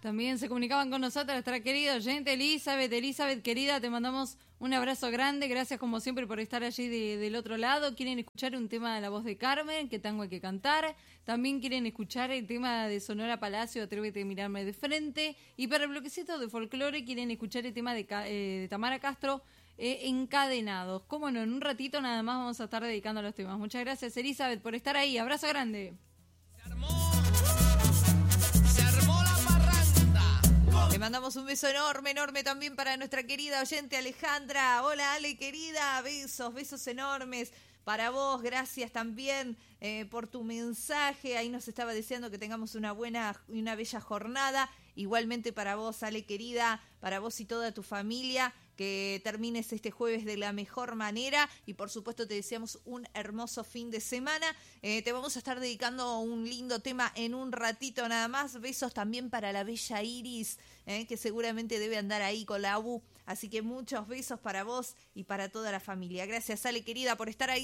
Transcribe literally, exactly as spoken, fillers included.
También se comunicaban con nosotros nuestra querida oyente Elizabeth. Elizabeth, querida, te mandamos un abrazo grande. Gracias como siempre por estar allí de, del otro lado. Quieren escuchar un tema de la voz de Carmen, que tengo que cantar. También quieren escuchar el tema de Sonora Palacio, Atrévete a mirarme de frente. Y para el bloquecito de folclore quieren escuchar el tema de, eh, de Tamara Castro, eh, Encadenados. Cómo no, en un ratito nada más vamos a estar dedicando a los temas. Muchas gracias, Elizabeth, por estar ahí. Abrazo grande. Se armó, se armó la parranda. Le mandamos un beso enorme, enorme también para nuestra querida oyente Alejandra. Hola Ale, querida, besos, besos enormes para vos. Gracias también eh, por tu mensaje. Ahí nos estaba deseando que tengamos una buena y una bella jornada. Igualmente para vos, Ale, querida, para vos y toda tu familia. Que termines este jueves de la mejor manera y por supuesto te deseamos un hermoso fin de semana. Eh, te vamos a estar dedicando un lindo tema en un ratito nada más. Besos también para la bella Iris, eh, que seguramente debe andar ahí con la U. Así que muchos besos para vos y para toda la familia. Gracias, Ale, querida, por estar ahí.